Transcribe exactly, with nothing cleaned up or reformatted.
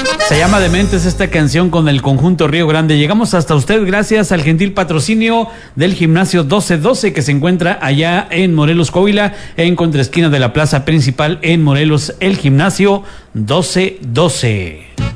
Se llama Dementes esta canción con el conjunto Río Grande. Llegamos hasta usted gracias al gentil patrocinio del gimnasio doce doce que se encuentra allá en Morelos, Coahuila, en contraesquina de la plaza principal en Morelos, el gimnasio doce doce.